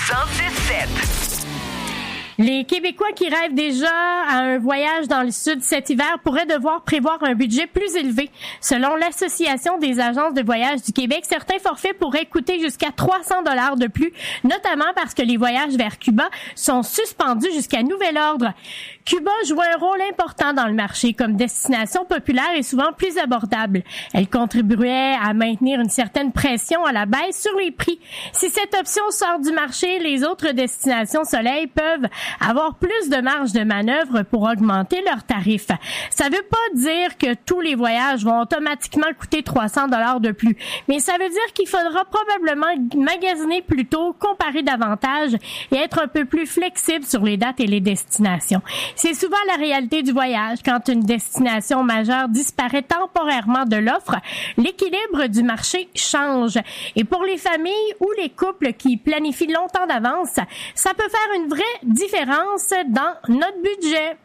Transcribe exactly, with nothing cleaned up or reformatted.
cent six sept. Les Québécois qui rêvent déjà à un voyage dans le sud cet hiver pourraient devoir prévoir un budget plus élevé. Selon l'Association des agences de voyage du Québec, certains forfaits pourraient coûter jusqu'à trois cents dollars de plus, notamment parce que les voyages vers Cuba sont suspendus jusqu'à nouvel ordre. Cuba joue un rôle important dans le marché comme destination populaire et souvent plus abordable. Elle contribuerait à maintenir une certaine pression à la baisse sur les prix. Si cette option sort du marché, les autres destinations soleil peuvent avoir plus de marge de manœuvre pour augmenter leurs tarifs. Ça veut pas dire que tous les voyages vont automatiquement coûter trois cents dollars de plus, mais ça veut dire qu'il faudra probablement magasiner plus tôt, comparer davantage et être un peu plus flexible sur les dates et les destinations. C'est souvent la réalité du voyage. Quand une destination majeure disparaît temporairement de l'offre, l'équilibre du marché change. Et pour les familles ou les couples qui planifient longtemps d'avance, ça peut faire une vraie différence dans notre budget.